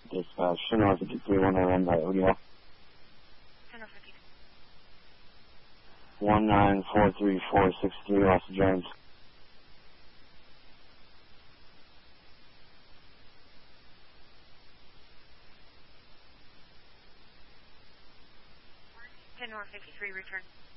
Dispatch, Chanel 53, 191 by ODL. 1943463, Los Jones. North 53, return.